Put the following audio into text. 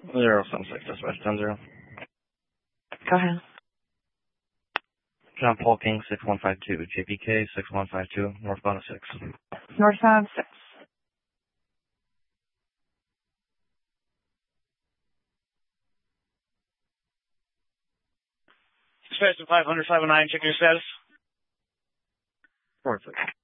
076, dispatch 10-0. Go ahead. John Paul King, 6152, JPK, 6152, northbound of 6. Northbound 6. Dispatch 500, 509, check your status. 4-6.